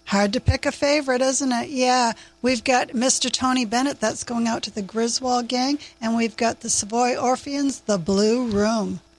Hard to pick a favorite, isn't it? Yeah. We've got Mr. Tony Bennett. That's going out to the Griswold Gang. And we've got the Savoy Orpheans, The Blue Room.